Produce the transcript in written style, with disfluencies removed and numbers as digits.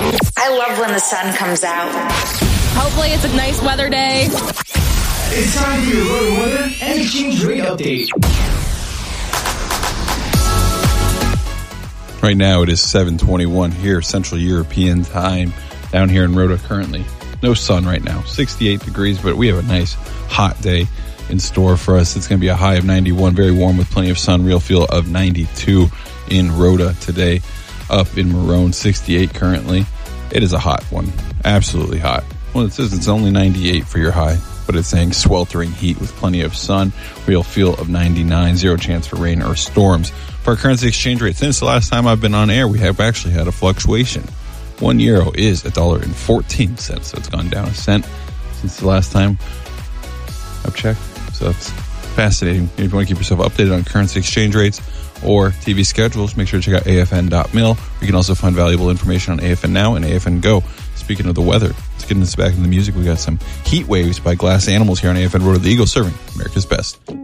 I love when the sun comes out. Hopefully it's a nice weather day. It's time for your road weather and exchange rate update. Right now it is 7:21 here, Central European time, down here in Rhoda currently. No sun right now, 68 degrees, but we have a nice hot day in store for us. It's going to be a high of 91, very warm with plenty of sun, real feel of 92 in Rhoda today. Up in Marone, 68 currently. It is a hot one, absolutely hot. Well, it says it's only 98 for your high, but it's saying sweltering heat with plenty of sun, real feel of 99, zero chance for rain or storms. For our currency exchange rate, since the last time I've been on air, we have actually had a fluctuation. 1 euro is $1.14, so it's gone down a cent since the last time I've checked. So that's fascinating. If you want to keep yourself updated on currency exchange rates or TV schedules, make sure to check out afn.mil. You can also find valuable information on AFN Now and AFN Go. Speaking of the weather, let's get into back into the music. We got some Heat Waves by Glass Animals here on AFN Road of the Eagle, serving America's best.